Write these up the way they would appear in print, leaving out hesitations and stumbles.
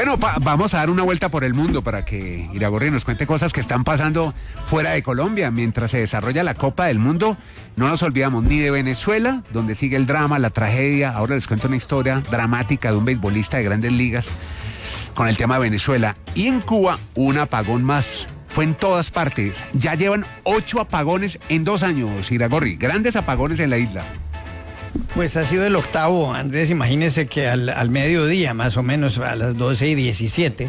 Bueno, vamos a dar una vuelta por el mundo para que Iragorri nos cuente cosas que están pasando fuera de Colombia. Mientras se desarrolla la Copa del Mundo, no nos olvidamos ni de Venezuela, donde sigue el drama, la tragedia. Ahora les cuento una historia dramática de un beisbolista de Grandes Ligas con el tema de Venezuela. Y en Cuba, un apagón más. Fue en todas partes. Ya llevan 8 apagones en 2 años, Iragorri. Grandes apagones en la isla. Pues ha sido el octavo, Andrés. Imagínese que al mediodía, más o menos a las 12:17,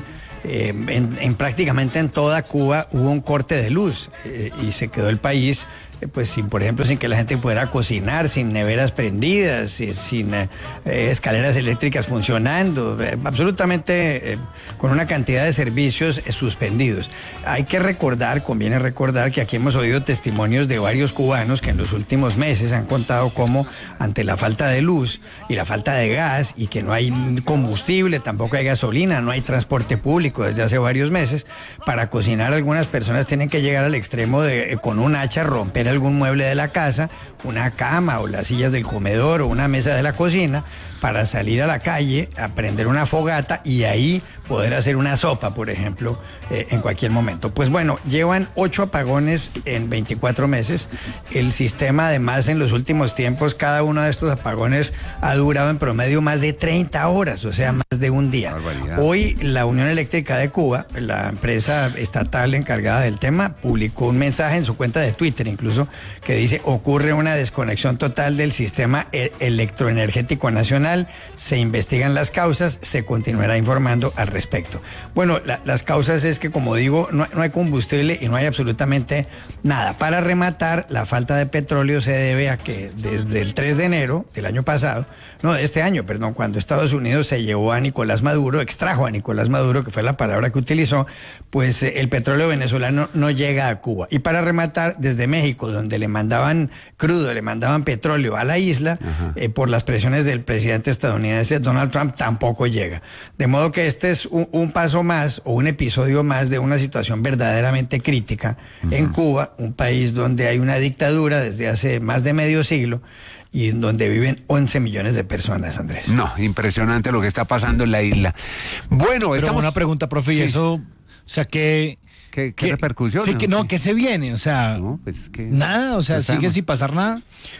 prácticamente en toda Cuba hubo un corte de luz y se quedó el país pues sin, por ejemplo, sin que la gente pudiera cocinar, sin neveras prendidas, sin escaleras eléctricas funcionando, absolutamente con una cantidad de servicios suspendidos. Hay que recordar, conviene recordar que aquí hemos oído testimonios de varios cubanos que en los últimos meses han contado cómo ante la falta de luz y la falta de gas y que no hay combustible, tampoco hay gasolina, no hay transporte público desde hace varios meses, para cocinar algunas personas tienen que llegar al extremo de con un hacha romper algún mueble de la casa, una cama o las sillas del comedor o una mesa de la cocina, para salir a la calle, a prender una fogata y ahí poder hacer una sopa, por ejemplo, en cualquier momento. Pues bueno, llevan 8 apagones en 24 meses. El sistema, además, en los últimos tiempos, cada uno de estos apagones ha durado en promedio más de 30 horas, o sea, más de un día. Hoy, la Unión Eléctrica de Cuba, la empresa estatal encargada del tema, publicó un mensaje en su cuenta de Twitter, incluso, que dice: ocurre una desconexión total del sistema electroenergético nacional. Se investigan las causas, se continuará informando al respecto. Bueno, las causas es que, como digo, no hay combustible y no hay absolutamente nada. Para rematar, la falta de petróleo se debe a que desde el 3 de enero del año pasado, de este año, perdón, cuando Estados Unidos se llevó a Nicolás Maduro, extrajo a Nicolás Maduro, que fue la palabra que utilizó, pues el petróleo venezolano no llega a Cuba. Y para rematar, desde México, donde le mandaban crudo, le mandaban petróleo a la isla, por las presiones del presidente estadounidense Donald Trump, tampoco llega. De modo que este es un paso más o un episodio más de una situación verdaderamente crítica en Cuba, un país donde hay una dictadura desde hace más de medio siglo y en donde viven 11 millones de personas, Andrés. No, impresionante lo que está pasando en la isla. Bueno, pero una pregunta, profe, y eso, o sea, ¿qué repercusiones? Sí, ¿qué se viene? O sea, nada, o sea, pues sigue sin pasar nada.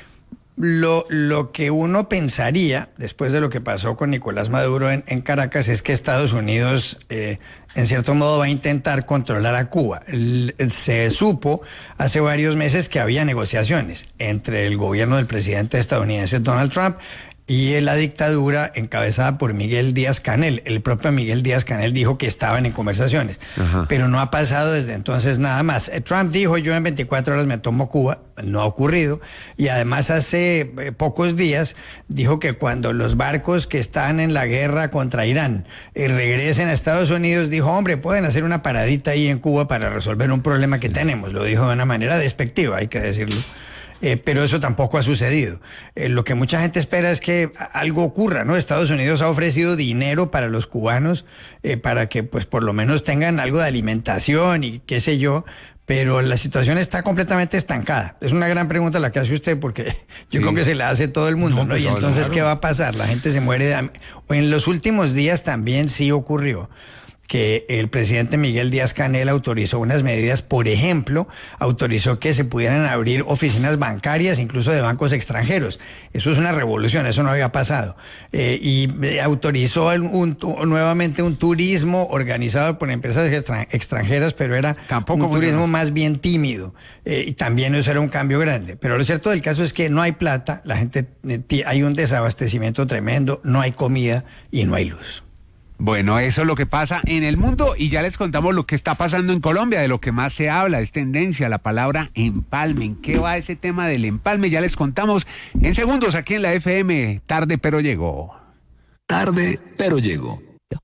Lo que uno pensaría, después de lo que pasó con Nicolás Maduro en Caracas, es que Estados Unidos, en cierto modo, va a intentar controlar a Cuba. Se supo hace varios meses que había negociaciones entre el gobierno del presidente estadounidense Donald Trump y la dictadura encabezada por Miguel Díaz-Canel. El propio Miguel Díaz-Canel dijo que estaban en conversaciones, pero no ha pasado desde entonces nada más. Trump dijo: yo en 24 horas me tomo Cuba. No ha ocurrido. Y además hace pocos días dijo que cuando los barcos que están en la guerra contra Irán regresen a Estados Unidos, dijo: hombre, pueden hacer una paradita ahí en Cuba para resolver un problema que tenemos. Lo dijo de una manera despectiva, hay que decirlo. Pero eso tampoco ha sucedido. Lo que mucha gente espera es que algo ocurra, ¿no? Estados Unidos ha ofrecido dinero para los cubanos, para que pues por lo menos tengan algo de alimentación y qué sé yo, pero la situación está completamente estancada. Es una gran pregunta la que hace usted, porque yo creo que se la hace todo el mundo, ¿no? Y entonces, ¿qué va a pasar? La gente se muere de hambre. En los últimos días también sí ocurrió que el presidente Miguel Díaz-Canel autorizó unas medidas, por ejemplo, autorizó que se pudieran abrir oficinas bancarias, incluso de bancos extranjeros. Eso es una revolución, eso no había pasado. Y autorizó nuevamente un turismo organizado por empresas extranjeras, pero era un turismo más bien tímido. Y también eso era un cambio grande. Pero lo cierto del caso es que no hay plata, la gente, hay un desabastecimiento tremendo, no hay comida y no hay luz. Bueno, eso es lo que pasa en el mundo y ya les contamos lo que está pasando en Colombia, de lo que más se habla, es tendencia, la palabra empalme. ¿En qué va ese tema del empalme? Ya les contamos en segundos aquí en la FM. Tarde pero llegó. Tarde pero llegó.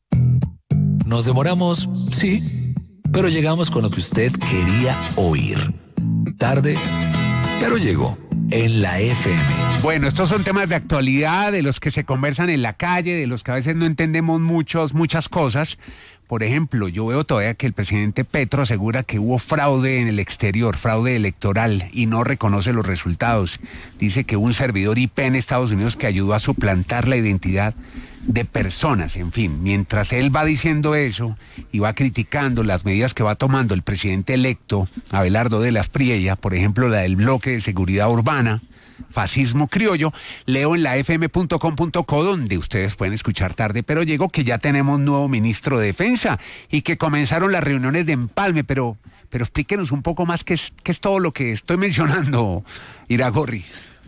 Nos demoramos, sí, pero llegamos con lo que usted quería oír. Tarde pero llegó en la FM. Bueno, estos son temas de actualidad, de los que se conversan en la calle, de los que a veces no entendemos muchas cosas. Por ejemplo, yo veo todavía que el presidente Petro asegura que hubo fraude en el exterior, fraude electoral, y no reconoce los resultados. Dice que hubo un servidor IP en Estados Unidos que ayudó a suplantar la identidad de personas, en fin. Mientras él va diciendo eso y va criticando las medidas que va tomando el presidente electo, Abelardo de la Espriella, por ejemplo, la del bloque de seguridad urbana, fascismo criollo, leo en la fm.com.co, donde ustedes pueden escuchar Tarde Pero Llego, que ya tenemos nuevo ministro de Defensa y que comenzaron las reuniones de empalme, pero explíquenos un poco más qué es todo lo que estoy mencionando, Iragorri.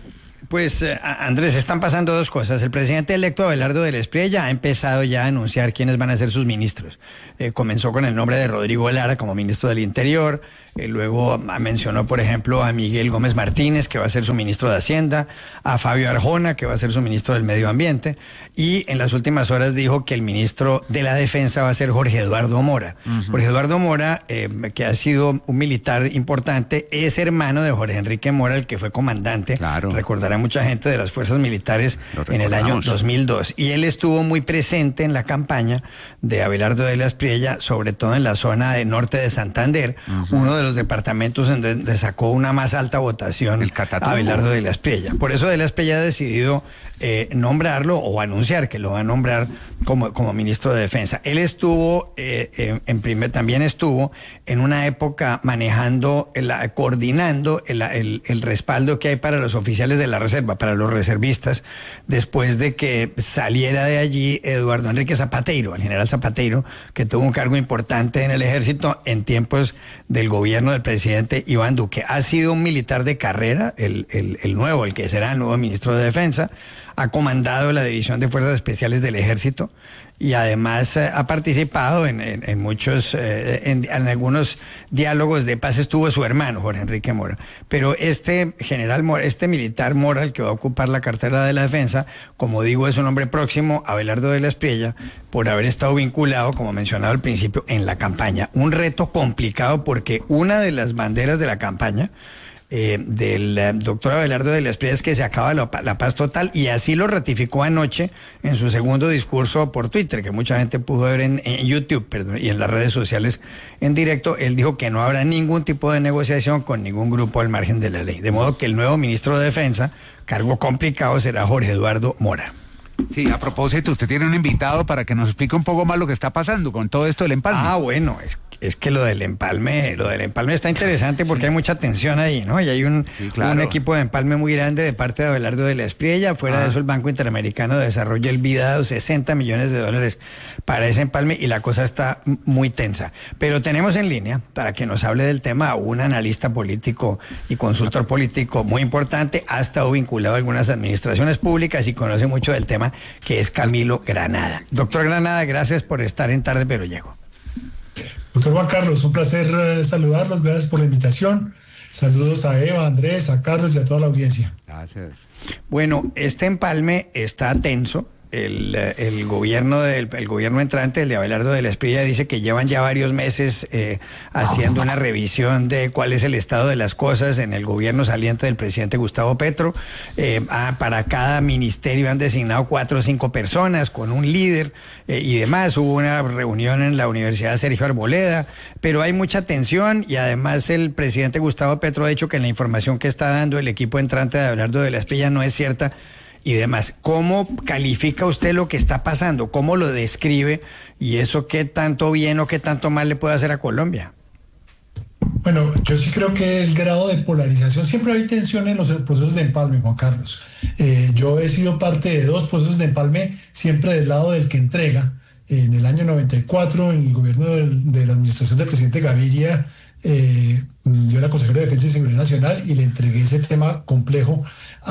Pues, Andrés, están pasando dos cosas. El presidente electo Abelardo de la Espriella ha empezado ya a anunciar quiénes van a ser sus ministros. Comenzó con el nombre de Rodrigo Lara como ministro del Interior, luego mencionó, por ejemplo, a Miguel Gómez Martínez, que va a ser su ministro de Hacienda, a Fabio Arjona, que va a ser su ministro del Medio Ambiente, y en las últimas horas dijo que el ministro de la Defensa va a ser Jorge Eduardo Mora. Jorge Eduardo Mora, que ha sido un militar importante, es hermano de Jorge Enrique Mora, el que fue comandante, claro, recordará mucha gente, de las fuerzas militares en el año 2002. Y él estuvo muy presente en la campaña de Abelardo de la Espriella, sobre todo en la zona de norte de Santander, uno de los departamentos en donde sacó una más alta votación Abelardo de la Espriella. Por eso de la Espriella ha decidido nombrarlo o anunciar que lo va a nombrar como ministro de Defensa. Él estuvo, también estuvo en una época manejando, coordinando el respaldo que hay para los oficiales de la reserva, para los reservistas, después de que saliera de allí Eduardo Enrique Zapateiro, el general Zapateiro, que tuvo un cargo importante en el ejército en tiempos del gobierno del presidente Iván Duque. Ha sido un militar de carrera, el que será el nuevo ministro de Defensa. Ha comandado la División de Fuerzas Especiales del Ejército y además ha participado en muchos, en algunos diálogos de paz. Estuvo su hermano, Jorge Enrique Mora. Pero este general Mora, este militar Mora, el que va a ocupar la cartera de la Defensa, como digo, es un hombre próximo a Abelardo de la Espriella, por haber estado vinculado, como mencionaba al principio, en la campaña. Un reto complicado porque una de las banderas de la campaña del doctor Abelardo de la Espriella es que se acaba la paz total, y así lo ratificó anoche en su segundo discurso por Twitter, que mucha gente pudo ver en YouTube, y en las redes sociales en directo. Él dijo que no habrá ningún tipo de negociación con ningún grupo al margen de la ley, de modo que el nuevo ministro de Defensa, cargo complicado, será Jorge Eduardo Mora. Sí, a propósito, usted tiene un invitado para que nos explique un poco más lo que está pasando con todo esto del empalme. Ah, bueno, es que lo del empalme está interesante porque hay mucha tensión ahí, ¿no? Y hay un equipo de empalme muy grande de parte de Abelardo de la Espriella. Fuera de eso, el Banco Interamericano de Desarrollo, el BID, ha dado $60 millones para ese empalme y la cosa está muy tensa. Pero tenemos en línea, para que nos hable del tema, a un analista político y consultor político muy importante. Ha estado vinculado a algunas administraciones públicas y conoce mucho del tema, que es Camilo Granada. Doctor Granada, gracias por estar en Tarde Pero Llego. Doctor Juan Carlos, un placer saludarlos, gracias por la invitación. Saludos a Eva, a Andrés, a Carlos y a toda la audiencia. Gracias. Bueno, este empalme está tenso. El gobierno entrante, el de Abelardo de la Espriella, dice que llevan ya varios meses haciendo una revisión de cuál es el estado de las cosas en el gobierno saliente del presidente Gustavo Petro. Para cada ministerio han designado 4 o 5 personas con un líder y demás. Hubo una reunión en la Universidad Sergio Arboleda, pero hay mucha tensión, y además el presidente Gustavo Petro ha dicho que la información que está dando el equipo entrante de Abelardo de la Espriella no es cierta y demás. ¿Cómo califica usted lo que está pasando? ¿Cómo lo describe? ¿Y eso qué tanto bien o qué tanto mal le puede hacer a Colombia? Bueno, yo sí creo que el grado de polarización, siempre hay tensión en los procesos de empalme, Juan Carlos. Yo he sido parte de 2 procesos de empalme, siempre del lado del que entrega. En el año 94, en el gobierno de la administración del presidente Gaviria, yo era consejero de Defensa y Seguridad Nacional y le entregué ese tema complejo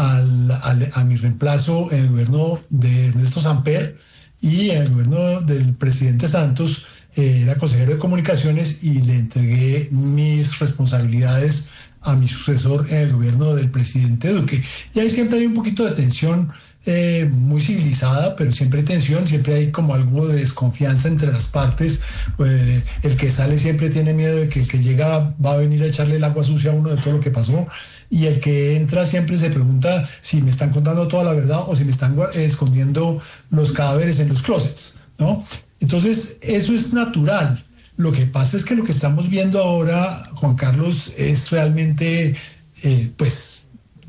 a mi reemplazo en el gobierno de Ernesto Samper, y en el gobierno del presidente Santos era consejero de Comunicaciones y le entregué mis responsabilidades a mi sucesor en el gobierno del presidente Duque. Y ahí siempre hay un poquito de tensión, muy civilizada, pero siempre hay tensión, siempre hay como algo de desconfianza entre las partes. El que sale siempre tiene miedo de que el que llega va a venir a echarle el agua sucia a uno de todo lo que pasó, y el que entra siempre se pregunta si me están contando toda la verdad o si me están escondiendo los cadáveres en los closets, ¿no? Entonces eso es natural. Lo que pasa es que lo que estamos viendo ahora, Juan Carlos, es realmente,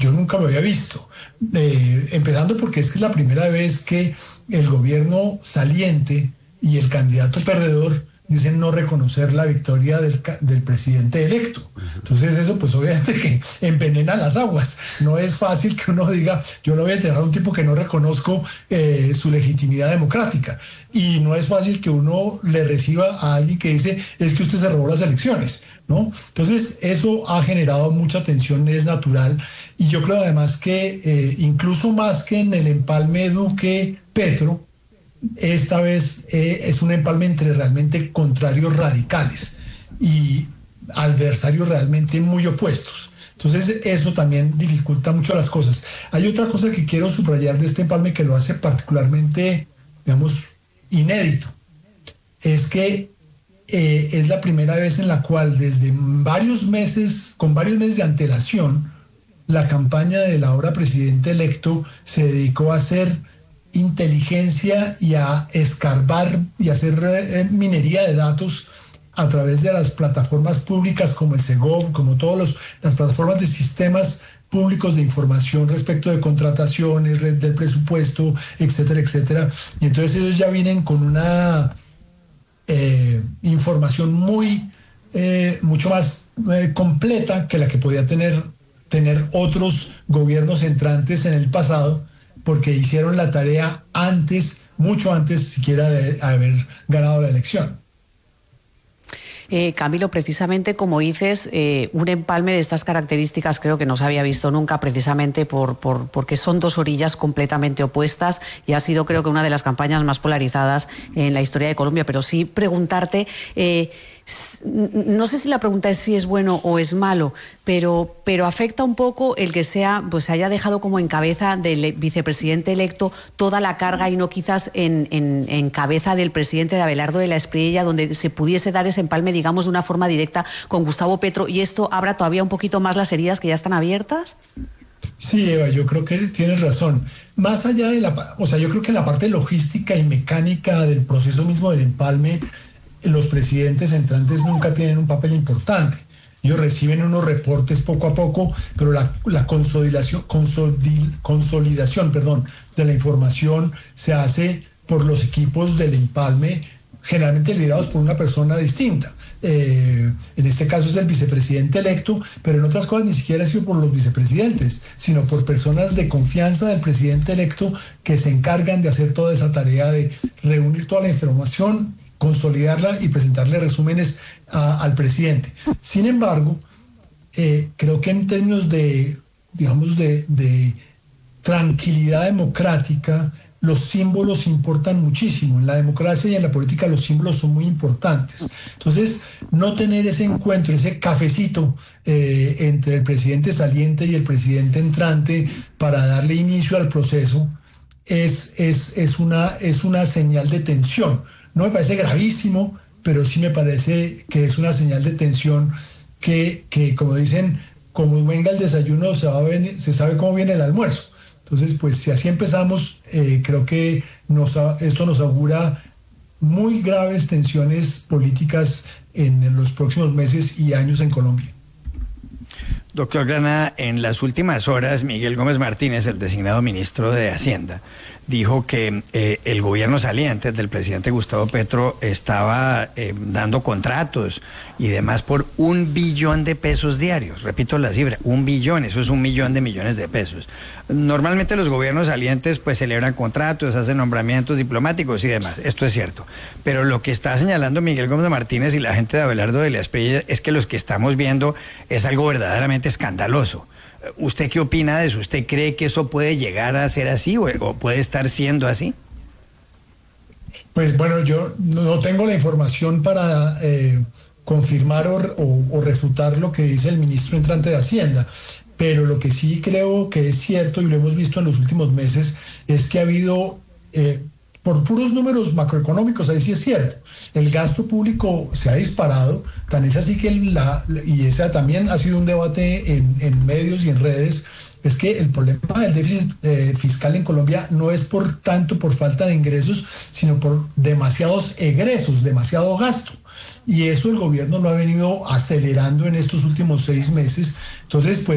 yo nunca lo había visto. Empezando porque es que es la primera vez que el gobierno saliente y el candidato perdedor dicen no reconocer la victoria del presidente electo. Entonces eso pues obviamente que envenena las aguas. No es fácil que uno diga yo no voy a entregar a un tipo que no reconozco su legitimidad democrática. Y no es fácil que uno le reciba a alguien que dice es que usted se robó las elecciones, ¿no? Entonces eso ha generado mucha tensión, es natural. Y yo creo además que incluso más que en el empalme Duque-Petro, esta vez es un empalme entre realmente contrarios radicales y adversarios realmente muy opuestos. Entonces eso también dificulta mucho las cosas. Hay otra cosa que quiero subrayar de este empalme que lo hace particularmente, digamos, inédito. Es que es la primera vez en la cual desde varios meses, con varios meses de antelación, la campaña del ahora presidente electo se dedicó a hacer inteligencia y a escarbar y hacer minería de datos a través de las plataformas públicas como el Segov, como todas las plataformas de sistemas públicos de información respecto de contrataciones, red del presupuesto, etcétera, etcétera. Y entonces ellos ya vienen con una información mucho más completa que la que podía tener otros gobiernos entrantes en el pasado, porque hicieron la tarea antes, mucho antes siquiera de haber ganado la elección. Camilo, precisamente como dices, un empalme de estas características creo que no se había visto nunca, precisamente porque son dos orillas completamente opuestas, y ha sido creo que una de las campañas más polarizadas en la historia de Colombia. Pero sí preguntarte, no sé si la pregunta es si es bueno o es malo, pero afecta un poco el que se haya dejado como en cabeza del vicepresidente electo toda la carga y no quizás en cabeza del presidente de Abelardo de la Espriella, donde se pudiese dar ese empalme, digamos, de una forma directa con Gustavo Petro, y esto abra todavía un poquito más las heridas que ya están abiertas. Sí, Eva, yo creo que tienes razón. Más allá de yo creo que en la parte logística y mecánica del proceso mismo del empalme, los presidentes entrantes nunca tienen un papel importante. Ellos reciben unos reportes poco a poco, pero la consolidación de la información se hace por los equipos del empalme, generalmente liderados por una persona distinta. En este caso es el vicepresidente electo, pero en otras cosas ni siquiera ha sido por los vicepresidentes, sino por personas de confianza del presidente electo que se encargan de hacer toda esa tarea de reunir toda la información, consolidarla y presentarle resúmenes al presidente. Sin embargo, creo que en términos de tranquilidad democrática, los símbolos importan muchísimo. En la democracia y en la política los símbolos son muy importantes. Entonces, no tener ese encuentro, ese cafecito entre el presidente saliente y el presidente entrante para darle inicio al proceso es una señal de tensión. No me parece gravísimo, pero sí me parece que es una señal de tensión que como dicen, como venga el desayuno, se sabe cómo viene el almuerzo. Entonces, pues si así empezamos, creo que esto nos augura muy graves tensiones políticas en los próximos meses y años en Colombia. Doctor Granada, en las últimas horas, Miguel Gómez Martínez, el designado ministro de Hacienda, dijo que el gobierno saliente del presidente Gustavo Petro estaba dando contratos y demás por $1 billón de pesos diarios. Repito la cifra, 1 billón, eso es 1 millón de millones de pesos. Normalmente los gobiernos salientes pues celebran contratos, hacen nombramientos diplomáticos y demás, esto es cierto. Pero lo que está señalando Miguel Gómez Martínez y la gente de Abelardo de la Espriella es que lo que estamos viendo es algo verdaderamente escandaloso. ¿Usted qué opina de eso? ¿Usted cree que eso puede llegar a ser así o puede estar siendo así? Pues bueno, yo no tengo la información para confirmar o refutar lo que dice el ministro entrante de Hacienda, pero lo que sí creo que es cierto y lo hemos visto en los últimos meses es que ha habido, por puros números macroeconómicos, ahí sí es cierto, el gasto público se ha disparado, tan es así que y esa también ha sido un debate en medios y en redes, es que el problema del déficit fiscal en Colombia no es tanto por falta de ingresos, sino por demasiados egresos, demasiado gasto. Y eso el gobierno lo ha venido acelerando en estos últimos 6 meses. Entonces, pues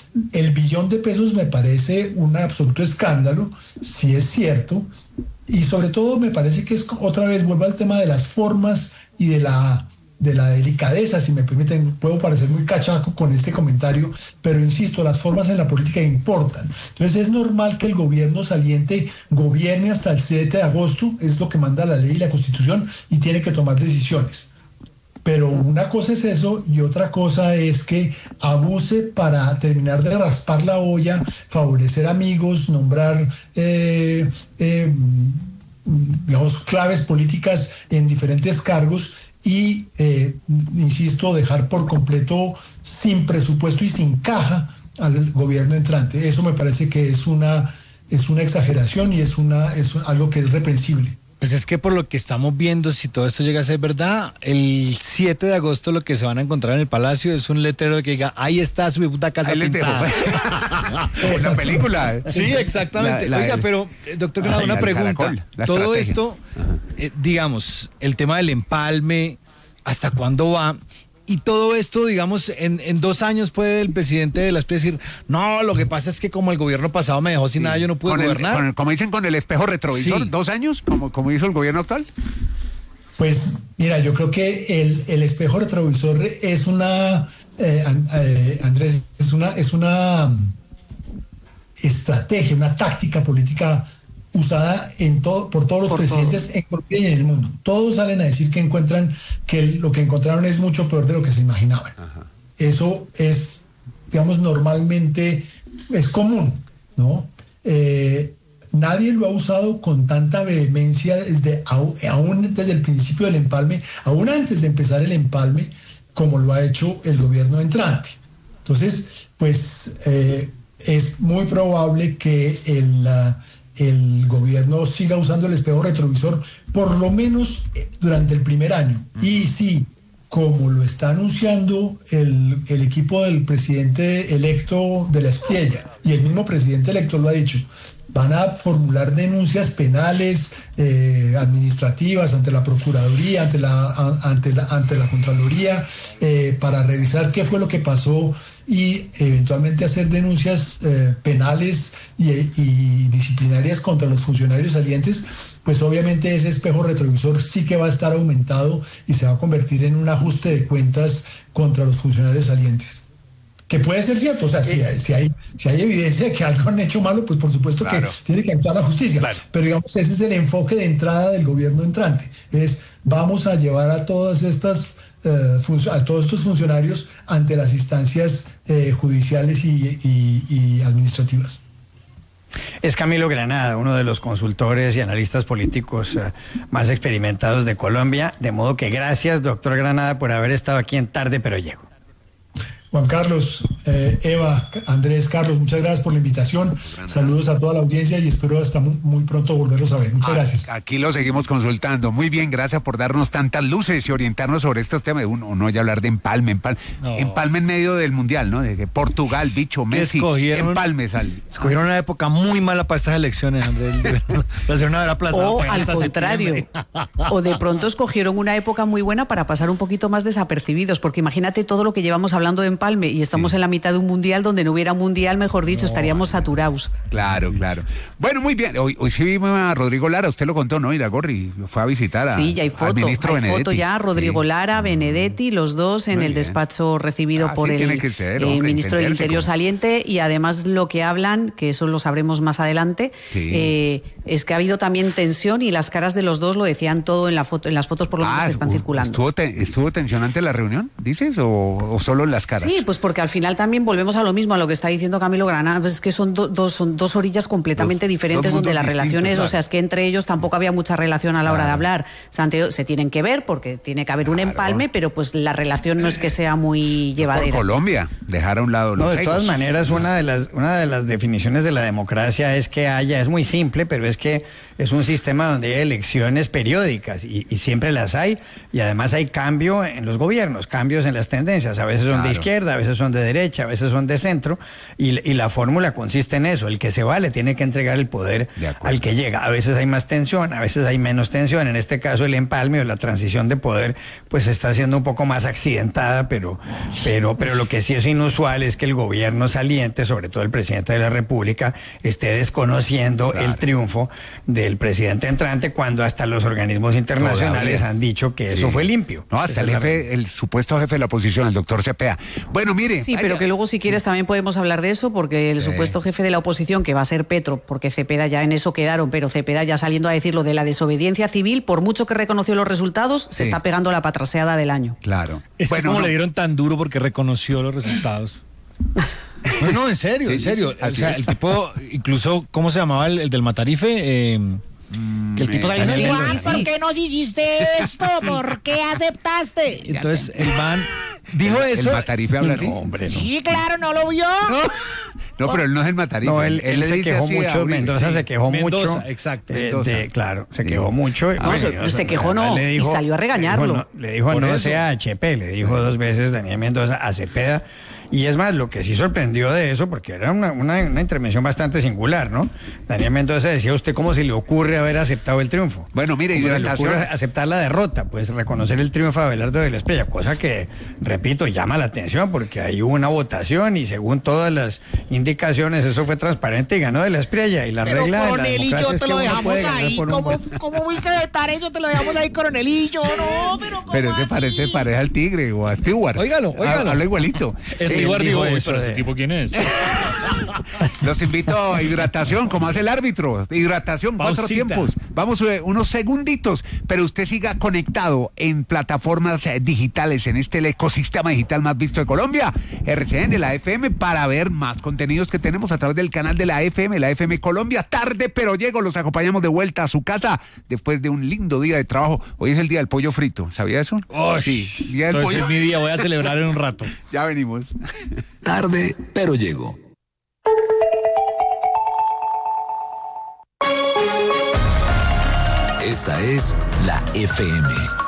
el billón de pesos me parece un absoluto escándalo, si es cierto, y sobre todo me parece que es, otra vez, vuelvo al tema de las formas y de la delicadeza, si me permiten. Puedo parecer muy cachaco con este comentario, pero insisto, las formas en la política importan. Entonces es normal que el gobierno saliente gobierne hasta el 7 de agosto, es lo que manda la ley y la Constitución, y tiene que tomar decisiones. Pero una cosa es eso y otra cosa es que abuse para terminar de raspar la olla, favorecer amigos, nombrar digamos, claves políticas en diferentes cargos y, insisto, dejar por completo sin presupuesto y sin caja al gobierno entrante. Eso me parece que es una exageración y es algo que es reprensible. Pues es que por lo que estamos viendo, si todo esto llega a ser verdad, el 7 de agosto lo que se van a encontrar en el Palacio es un letrero que diga, ahí está su puta casa pintada. Una película. Sí, exactamente. Oiga, pero, doctor Granado, una pregunta. Todo esto, digamos, el tema del empalme, ¿hasta cuándo va? Y todo esto, digamos, en 2 años puede el presidente de la SPIE decir, no, lo que pasa es que como el gobierno pasado me dejó sin nada, yo no pude gobernar. Como dicen, con el espejo retrovisor, 2 años, como hizo el gobierno actual. Pues mira, yo creo que el espejo retrovisor es Andrés, es una estrategia, una táctica política usada por todos los presidentes en Colombia y en el mundo. Todos salen a decir que lo que encontraron es mucho peor de lo que se imaginaban. Ajá. Eso es, digamos, normalmente es común, ¿no? Nadie lo ha usado con tanta vehemencia aún desde el principio del empalme, aún antes de empezar el empalme, como lo ha hecho el gobierno entrante. Entonces, pues es muy probable que el gobierno siga usando el espejo retrovisor por lo menos durante el primer año. Y sí, como lo está anunciando el equipo del presidente electo de la SPIE, y el mismo presidente electo lo ha dicho, van a formular denuncias penales, administrativas ante la Procuraduría, ante la Contraloría, para revisar qué fue lo que pasó y eventualmente hacer denuncias penales y disciplinarias contra los funcionarios salientes. Pues obviamente ese espejo retrovisor sí que va a estar aumentado y se va a convertir en un ajuste de cuentas contra los funcionarios salientes. Que puede ser cierto, o sea, si hay evidencia de que algo han hecho malo, pues por supuesto que tiene que actuar la justicia. Claro. Pero digamos, ese es el enfoque de entrada del gobierno entrante. Vamos a llevar a todos estos funcionarios ante las instancias judiciales y administrativas. Es Camilo Granada, uno de los consultores y analistas políticos más experimentados de Colombia, de modo que gracias, doctor Granada, por haber estado aquí en Tarde Pero Llego. Juan Carlos, Eva, Andrés, Carlos, muchas gracias por la invitación. Saludos a toda la audiencia y espero hasta muy pronto volverlos a ver. Muchas gracias. Aquí lo seguimos consultando. Muy bien, gracias por darnos tantas luces y orientarnos sobre estos temas. No hay que hablar de empalme en medio del Mundial, ¿no? De que Portugal, bicho, Messi, empalme sale. Escogieron una época muy mala para estas elecciones, Andrés. O al contrario, o de pronto escogieron una época muy buena para pasar un poquito más desapercibidos, porque imagínate todo lo que llevamos hablando de empalme y estamos en la mitad de un mundial donde no hubiera mundial, mejor dicho, estaríamos saturados. Claro. Bueno, muy bien. Hoy sí vimos a Rodrigo Lara, usted lo contó, ¿no? Iragorri fue a visitar al ministro Benedetti. Foto ya, Rodrigo Lara, Benedetti, los dos en el despacho recibido por el ministro del Interior saliente, y además lo que hablan, que eso lo sabremos más adelante, es que ha habido también tensión y las caras de los dos lo decían todo en las fotos por lo menos que están circulando. ¿Estuvo tensionante la reunión, dices, o solo en las caras? Sí, pues porque al final también volvemos a lo mismo, a lo que está diciendo Camilo Granada, pues es que son dos orillas completamente diferentes donde las relaciones, o sea, es que entre ellos tampoco había mucha relación a la hora de hablar. Se tienen que ver porque tiene que haber un empalme, pero pues la relación no es que sea muy llevadera. Por Colombia, dejar a un lado los de todas maneras, una de las definiciones de la democracia es que es muy simple, pero es que es un sistema donde hay elecciones periódicas y siempre las hay, y además hay cambio en los gobiernos, cambios en las tendencias, a veces son de izquierda, izquierda, a veces son de derecha, a veces son de centro, y la fórmula consiste en eso: el que se va le tiene que entregar el poder al que llega. A veces hay más tensión, a veces hay menos tensión. En este caso el empalme o la transición de poder pues está siendo un poco más accidentada, pero lo que sí es inusual es que el gobierno saliente, sobre todo el presidente de la República, esté desconociendo el triunfo del presidente entrante, cuando hasta los organismos internacionales han dicho que eso fue limpio. No, hasta el supuesto jefe de la oposición, el doctor Cepeda. Bueno, mire. Sí, pero que luego, si quieres, también podemos hablar de eso, porque el supuesto jefe de la oposición, que va a ser Petro, porque Cepeda ya en eso quedaron, pero Cepeda ya saliendo a decir lo de la desobediencia civil, por mucho que reconoció los resultados, se está pegando la patraseada del año. Claro. ¿Cómo le dieron tan duro porque reconoció los resultados? No, en serio, en serio. O sea, el tipo, incluso, ¿cómo se llamaba el del Matarife? Que el tipo ¿por qué nos hiciste esto? ¿Por qué aceptaste? Entonces el man dijo eso. El Matarife habla así. Hombre, no. Sí, claro, ¿no lo vio? No, pero él no es el Matarife. No, él se quejó mucho. Mendoza se quejó mucho. Exacto. Claro, se quejó mucho. Se quejó, y salió a regañarlo. Le dijo no sea HP, le dijo 2 veces Daniel Mendoza a Cepeda. Y es más, lo que sí sorprendió de eso, porque era una intervención bastante singular, ¿no? Daniel Mendoza decía: ¿usted cómo se le ocurre haber aceptado el triunfo? Bueno, mire, ¿Cómo se le ocurre aceptar la derrota? Pues reconocer el triunfo de Abelardo de la Espriella, cosa que, repito, llama la atención, porque ahí hubo una votación y según todas las indicaciones eso fue transparente y ganó de la Espriella. Y la regla de la democracia es que uno puede ganar por un voto. ¿Cómo fuiste a aceptar eso? Te lo dejamos ahí, Coronelillo. No, pero ese parece pareja al Tigre o a Stewart. Óigalo. Habla igualito. Stewart dijo, pero ese tipo, ¿quién es? Los invito a hidratación, como hace el árbitro. Hidratación, Pausita. 4 tiempos. Vamos unos segunditos, pero usted siga conectado en plataformas digitales, en el ecosistema digital más visto de Colombia, RCN, la FM, para ver más contenidos que tenemos a través del canal de la FM Colombia. Tarde, pero llego, los acompañamos de vuelta a su casa después de un lindo día de trabajo. Hoy es el día del pollo frito, ¿sabía eso? Sí, día del pollo. Es mi día, voy a celebrar en un rato. Ya venimos. Tarde, pero llego. Esta es la FM.